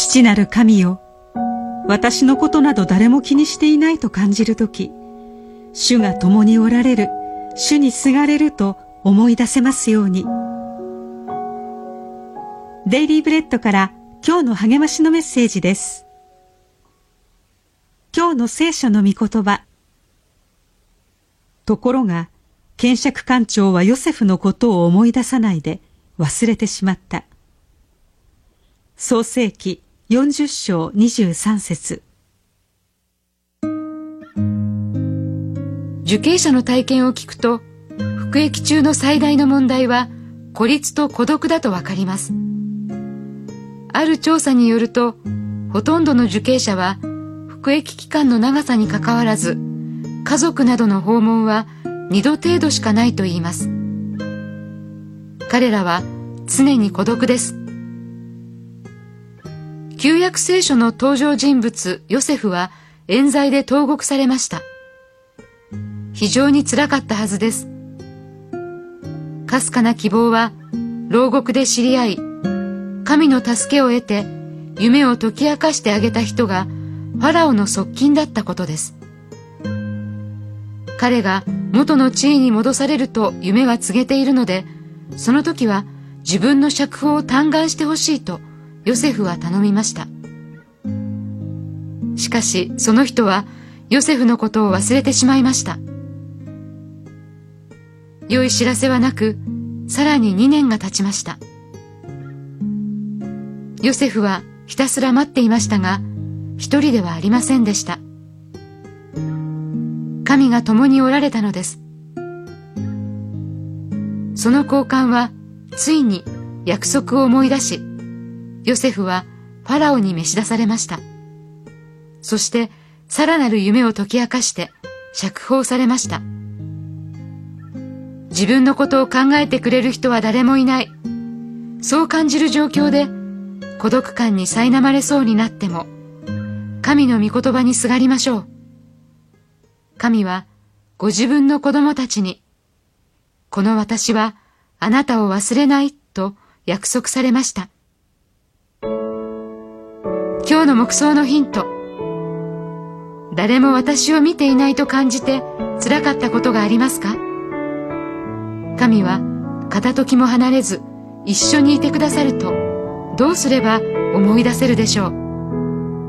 父なる神よ、私のことなど誰も気にしていないと感じるとき、主が共におられる、主にすがれると思い出せますように。デイリーブレッドから今日の励ましのメッセージです。今日の聖書の御言葉。ところが、検釈官長はヨセフのことを思い出さないで忘れてしまった。創世記40章23節。 受刑者の体験を聞くと、服役中の最大の問題は孤立と孤独だとわかります。ある調査によると、ほとんどの受刑者は服役期間の長さにかかわらず、家族などの訪問は2度程度しかないと言います。彼らは常に孤独です。旧約聖書の登場人物ヨセフは冤罪で投獄されました。非常につらかったはずです。かすかな希望は牢獄で知り合い、神の助けを得て夢を解き明かしてあげた人がファラオの側近だったことです。彼が元の地位に戻されると夢は告げているので、その時は自分の釈放を嘆願してほしいとヨセフは頼みました。しかしその人はヨセフのことを忘れてしまいました。良い知らせはなく、さらに2年が経ちました。ヨセフはひたすら待っていましたが、一人ではありませんでした。神が共におられたのです。その高官はついに約束を思い出し、ヨセフはファラオに召し出されました。そしてさらなる夢を解き明かして釈放されました。自分のことを考えてくれる人は誰もいない。そう感じる状況で孤独感に苛まれそうになっても、神の御言葉にすがりましょう。神はご自分の子供たちに、この私はあなたを忘れないと約束されました。今日の黙想のヒント。誰も私を見ていないと感じて辛かったことがありますか？神は片時も離れず一緒にいてくださると、どうすれば思い出せるでしょう。